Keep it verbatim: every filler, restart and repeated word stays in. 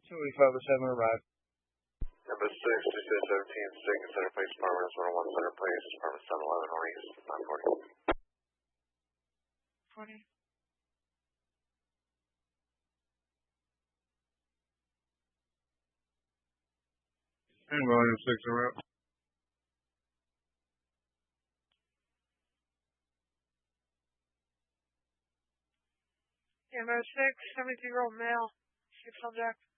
two eighty-five oh seven arrived. Number six, two six seventeen, Second Center Police Department, one oh one Center Police Department, seven eleven Northeast, nine forty. twenty. And volume six arrived. Ammo six, seventy-two year old male, six on Jack.